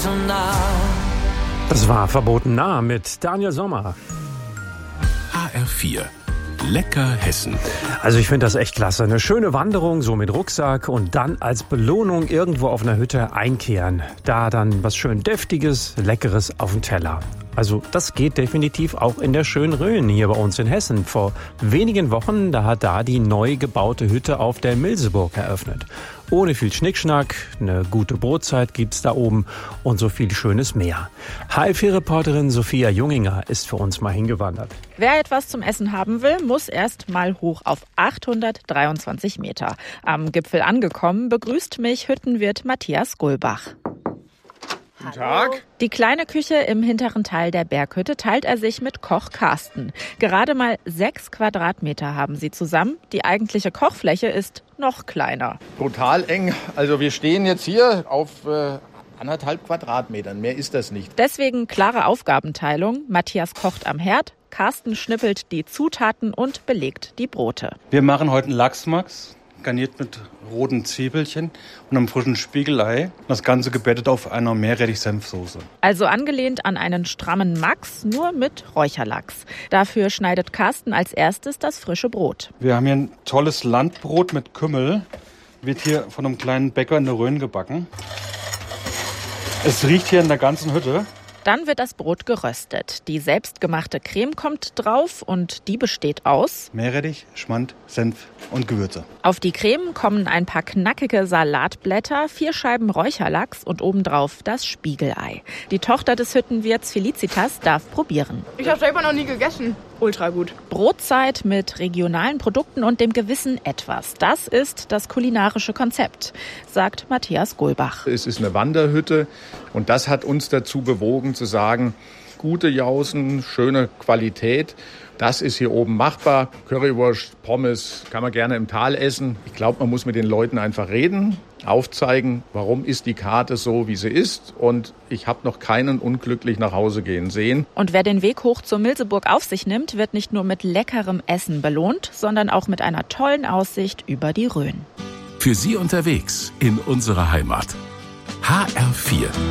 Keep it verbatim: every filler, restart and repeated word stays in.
Das war Verboten nah mit Daniel Sommer. H R vier. Lecker Hessen. Also ich finde das echt klasse. Eine schöne Wanderung, so mit Rucksack und dann als Belohnung irgendwo auf einer Hütte einkehren. Da dann was schön Deftiges, Leckeres auf dem Teller. Also das geht definitiv auch in der schönen Rhön hier bei uns in Hessen. Vor wenigen Wochen, da hat da die neu gebaute Hütte auf der Milseburg eröffnet. Ohne viel Schnickschnack, eine gute Brotzeit gibt's da oben und so viel Schönes mehr. H R vier-Reporterin Sophia Junginger ist für uns mal hingewandert. Wer etwas zum Essen haben will, muss erst mal hoch auf achthundertdreiundzwanzig Meter. Am Gipfel angekommen, begrüßt mich Hüttenwirt Matthias Gulbach. Guten Tag. Die kleine Küche im hinteren Teil der Berghütte teilt er sich mit Koch Carsten. Gerade mal sechs Quadratmeter haben sie zusammen. Die eigentliche Kochfläche ist noch kleiner. Total eng. Also wir stehen jetzt hier auf äh, anderthalb Quadratmetern. Mehr ist das nicht. Deswegen klare Aufgabenteilung. Matthias kocht am Herd, Carsten schnippelt die Zutaten und belegt die Brote. Wir machen heute einen Lachsmax, garniert mit roten Zwiebelchen und einem frischen Spiegelei. Das Ganze gebettet auf einer Meerrettich-Senfsoße. Also angelehnt an einen strammen Max, nur mit Räucherlachs. Dafür schneidet Carsten als erstes das frische Brot. Wir haben hier ein tolles Landbrot mit Kümmel. Wird hier von einem kleinen Bäcker in der Rhön gebacken. Es riecht hier in der ganzen Hütte. Dann wird das Brot geröstet. Die selbstgemachte Creme kommt drauf und die besteht aus Meerrettich, Schmand, Senf und Gewürze. Auf die Creme kommen ein paar knackige Salatblätter, vier Scheiben Räucherlachs und obendrauf das Spiegelei. Die Tochter des Hüttenwirts Felicitas darf probieren. Ich habe selber noch nie gegessen. Ultra gut. Brotzeit mit regionalen Produkten und dem gewissen Etwas. Das ist das kulinarische Konzept, sagt Matthias Gulbach. Es ist eine Wanderhütte und das hat uns dazu bewogen zu sagen, gute Jausen, schöne Qualität. Das ist hier oben machbar. Currywurst, Pommes kann man gerne im Tal essen. Ich glaube, man muss mit den Leuten einfach reden, aufzeigen, warum ist die Karte so, wie sie ist. Und ich habe noch keinen unglücklich nach Hause gehen sehen. Und wer den Weg hoch zur Milseburg auf sich nimmt, wird nicht nur mit leckerem Essen belohnt, sondern auch mit einer tollen Aussicht über die Rhön. Für Sie unterwegs in unserer Heimat. H R vier.